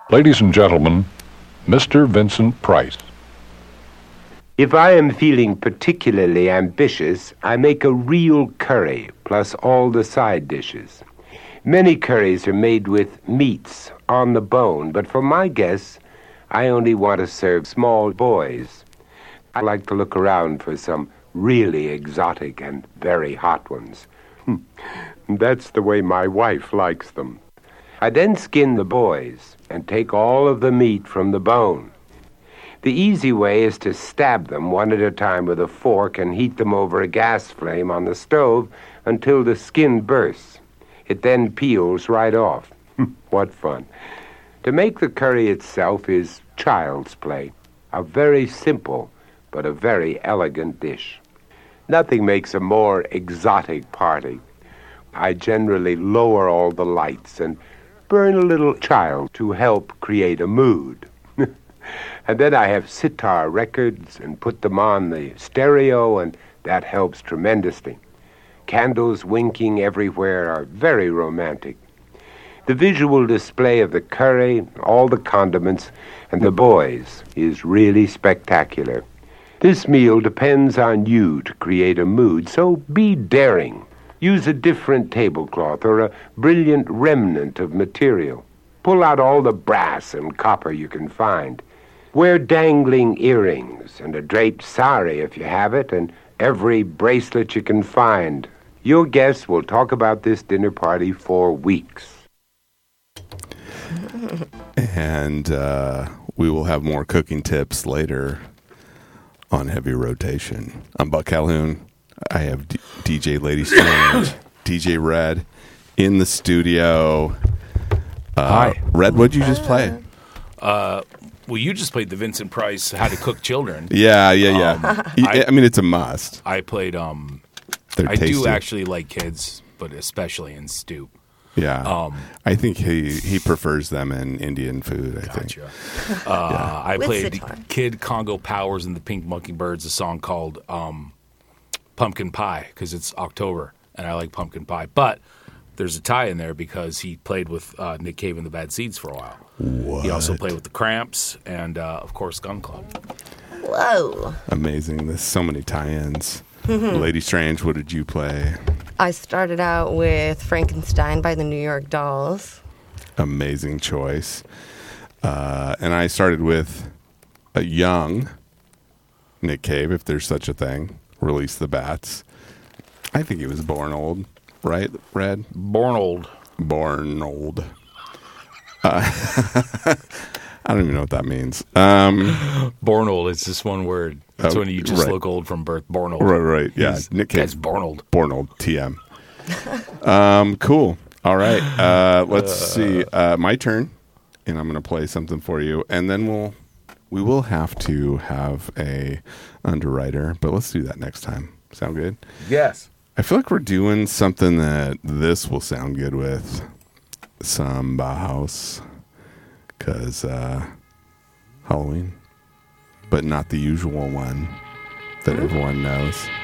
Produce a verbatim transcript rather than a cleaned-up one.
Ladies and gentlemen, Mister Vincent Price. If I am feeling particularly ambitious, I make a real curry, plus all the side dishes. Many curries are made with meats on the bone, but for my guests, I only want to serve small boys. I like to look around for some really exotic and very hot ones. That's the way my wife likes them. I then skin the boys and take all of the meat from the bone. The easy way is to stab them one at a time with a fork and heat them over a gas flame on the stove until the skin bursts. It then peels right off. What fun. To make the curry itself is child's play. A very simple but a very elegant dish. Nothing makes a more exotic party. I generally lower all the lights and burn a little child to help create a mood. And then I have sitar records and put them on the stereo, and that helps tremendously. Candles winking everywhere are very romantic. The visual display of the curry, all the condiments, and the boys is really spectacular. This meal depends on you to create a mood, so be daring. Use a different tablecloth or a brilliant remnant of material. Pull out all the brass and copper you can find. Wear dangling earrings and a draped sari if you have it, and every bracelet you can find. Your guests will talk about this dinner party for weeks. And uh, we will have more cooking tips later on Heavy Rotation. I'm Buck Calhoun. I have D- DJ Lady Strange, D J Red in the studio. Uh, Hi. Red, what'd you just play? Uh, well, you just played the Vincent Price How to Cook Children. Yeah, yeah, yeah. Um, I, I mean, it's a must. I played, um, They're I tasty. do actually like kids, but especially in stew. Yeah. Um, I think he, he prefers them in Indian food, I think. Gotcha. Uh, Yeah. I With played sitar. Kid Congo Powers and the Pink Mockingbirds, a song called um, Pumpkin Pie, because it's October, and I like pumpkin pie. But there's a tie in there because he played with uh, Nick Cave and the Bad Seeds for a while. What? He also played with the Cramps and, uh, of course, Gun Club. Whoa. Amazing. There's so many tie-ins. Lady Strange, what did you play? I started out with Frankenstein by the New York Dolls. Amazing choice. Uh, and I started with a young Nick Cave, if there's such a thing. Release the Bats. I think he was born old, right, Red? Born old. Born old. Uh, I don't even know what that means. Um, Born old. It's just one word. It's Oh, when you just right. look old from birth. Born old. right, right. Yeah, He's- Nick guy's Cave. born old. Born old. T M. um, cool. All right. Uh, let's see. Uh, my turn, and I'm going to play something for you, and then we'll we will have to have a underwriter, but let's do that next time. Sound good? Yes. I feel like we're doing something that this will sound good with. Some Bauhaus, because uh, Halloween, but not the usual one that everyone knows.